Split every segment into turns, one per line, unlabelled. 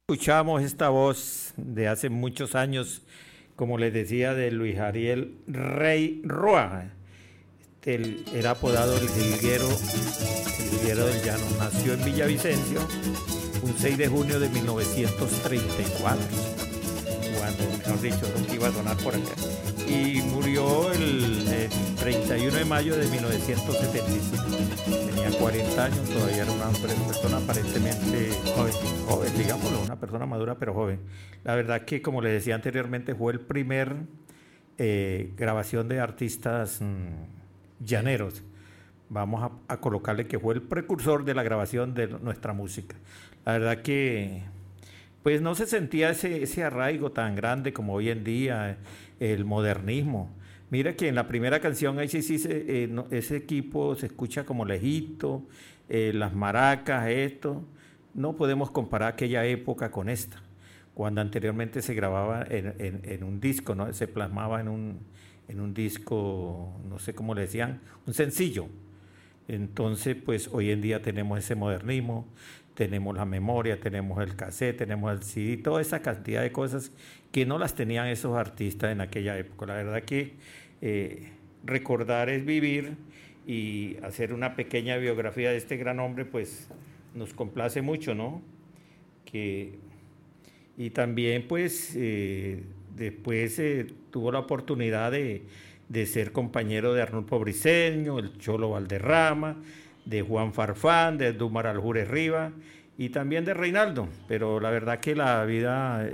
Escuchamos esta voz de hace muchos años, como les decía, de Luis Ariel Rey Roa. Él era apodado el Jilguero del Llano. Nació en Villavicencio un 6 de junio de 1934, cuando, mejor dicho, nunca iba a sonar por acá. Y murió el 31 de mayo de 1975. Tenía 40 años, todavía era una persona aparentemente joven, digámoslo, una persona madura pero joven. La verdad que, como les decía anteriormente, fue el primer grabación de artistas llaneros. Vamos a colocarle que fue el precursor de la grabación de nuestra música. La verdad que pues no se sentía ese arraigo tan grande como hoy en día, el modernismo. Mira que en la primera canción ahí sí, ese equipo se escucha como lejito, las maracas, esto. No podemos comparar aquella época con esta, cuando anteriormente se grababa en un disco, ¿no? Se plasmaba en un disco, no sé cómo le decían, un sencillo. Entonces, pues hoy en día tenemos ese modernismo, tenemos la memoria, tenemos el cassette, tenemos el CD, toda esa cantidad de cosas que no las tenían esos artistas en aquella época. La verdad que recordar es vivir, y hacer una pequeña biografía de este gran hombre, pues nos complace mucho, ¿no? Y también, pues, después tuvo la oportunidad de ser compañero de Arnulfo Briceño, el Cholo Valderrama, de Juan Farfán, de Dumar Aljures Riva y también de Reinaldo. Pero la verdad que la vida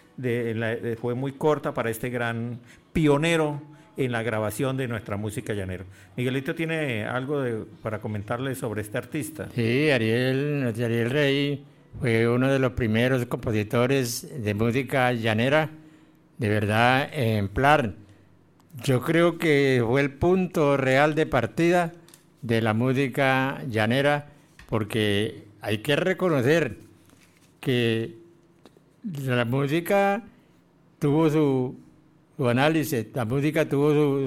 fue muy corta para este gran pionero en la grabación de nuestra música llanera. Miguelito, ¿tiene algo para comentarle sobre este artista?
Sí, Ariel Rey fue uno de los primeros compositores de música llanera, de verdad ejemplar. Yo creo que fue el punto real de partida de la música llanera, porque hay que reconocer que la música tuvo su análisis, la música tuvo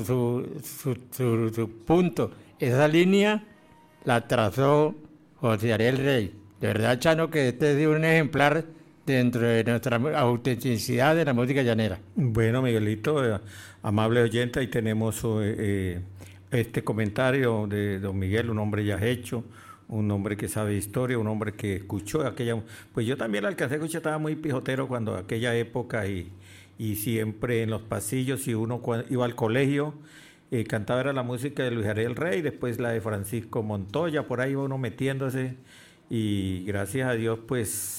su punto. Esa línea la trazó José Ariel Rey. De verdad, Chano, que este es un ejemplar dentro de nuestra autenticidad de la música llanera.
Bueno, Miguelito, amable oyente, ahí tenemos este comentario de don Miguel, un hombre ya hecho, un hombre que sabe historia, un hombre que escuchó aquella... Pues yo también la alcancé a escuchar, estaba muy pijotero cuando aquella época, y siempre en los pasillos, si uno iba al colegio, cantaba era la música de Luis Ariel Rey, después la de Francisco Montoya, por ahí iba uno metiéndose, y gracias a Dios, pues...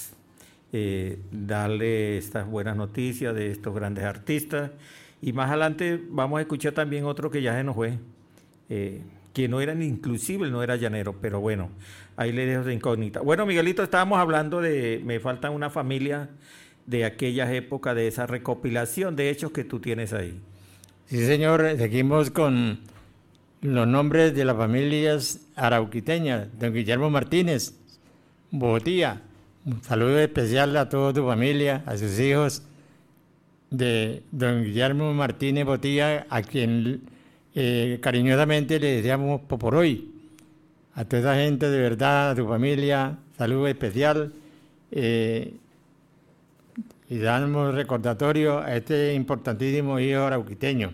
darle estas buenas noticias de estos grandes artistas, y más adelante vamos a escuchar también otro que ya se nos fue, que no era, inclusive no era llanero, pero bueno, ahí le dejo de incógnita. Bueno, Miguelito, estábamos hablando me falta una familia de aquellas épocas, de esa recopilación de hechos que tú tienes ahí.
Sí, señor, seguimos con los nombres de las familias arauquiteñas. Don Guillermo Martínez Botía, un saludo especial a toda tu familia, a sus hijos, de don Guillermo Martínez Botía, a quien cariñosamente le decíamos Poporoy. A toda esa gente, de verdad, a tu familia, saludo especial, y damos recordatorio a este importantísimo hijo arauquiteño.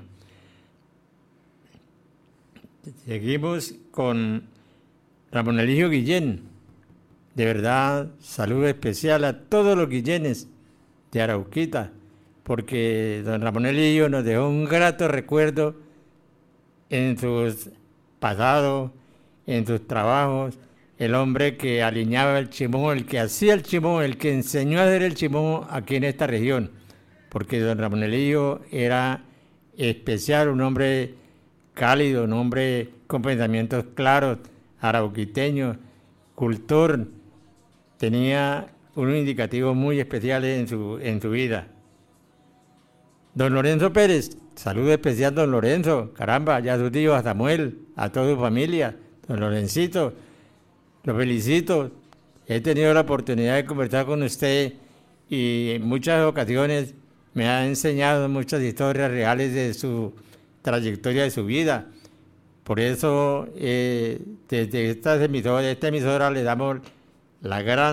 Seguimos con Ramón Eligio Guillén. De verdad, saludo especial a todos los guillenes de Arauquita, porque don Ramón Eligio nos dejó un grato recuerdo en sus pasados, en sus trabajos. El hombre que alineaba el chimón, el que hacía el chimón, el que enseñó a hacer el chimón aquí en esta región, porque don Ramón Eligio era especial, un hombre cálido, un hombre con pensamientos claros, arauquiteño, cultor. Tenía unos indicativos muy especiales en su vida. Don Lorenzo Pérez, saludo especial, don Lorenzo, caramba, ya a su tío, a Samuel, a toda su familia. Don Lorencito, lo felicito. He tenido la oportunidad de conversar con usted y en muchas ocasiones me ha enseñado muchas historias reales de su trayectoria, de su vida. Por eso, desde esta emisora le damos la gran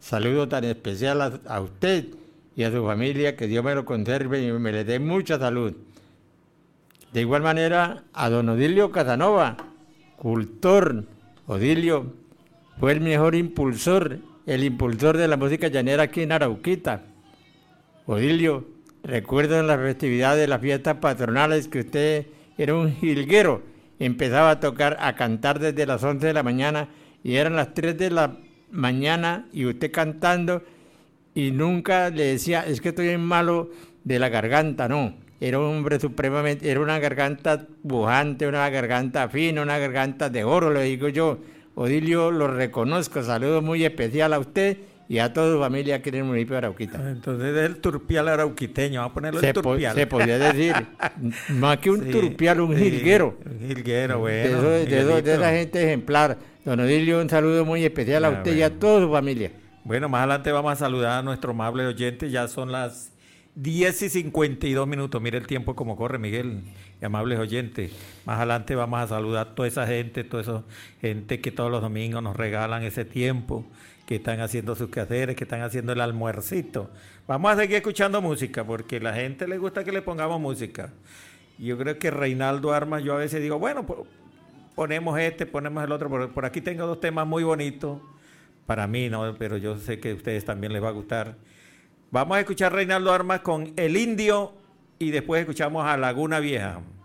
saludo tan especial a usted y a su familia, que Dios me lo conserve y me le dé mucha salud. De igual manera, a don Odilio Casanova, cultor. Odilio fue el mejor impulsor, el impulsor de la música llanera aquí en Arauquita. Odilio, recuerdo en las festividades, las fiestas patronales, que usted era un jilguero. Empezaba a tocar, a cantar desde las 11 de la mañana y eran las 3 de la mañana y usted cantando y nunca le decía, es que estoy malo de la garganta, no. Era un hombre supremamente, era una garganta pujante, una garganta fina, una garganta de oro, le digo yo. Odilio, lo reconozco, saludo muy especial a usted y a toda su familia aquí en el municipio de Arauquita.
Entonces es el turpial arauquiteño, vamos a ponerlo el turpial.
Se podría decir, más que un turpial, un jilguero.
Un jilguero, bueno.
De esa gente ejemplar. Don Odilio, un saludo muy especial a usted y a toda su familia.
Bueno, más adelante vamos a saludar a nuestro amable oyente, ya son las 10:52. Mire el tiempo como corre, Miguel, y amables oyentes. Más adelante vamos a saludar a toda esa gente, gente que todos los domingos nos regalan ese tiempo, que están haciendo sus quehaceres, que están haciendo el almuercito. Vamos a seguir escuchando música, porque a la gente le gusta que le pongamos música. Yo creo que Reinaldo Armas, yo a veces digo, bueno, ponemos ponemos el otro, por aquí tengo 2 temas muy bonitos, para mí, ¿no? Pero yo sé que a ustedes también les va a gustar. Vamos a escuchar Reinaldo Armas con El Indio y después escuchamos a Laguna Vieja.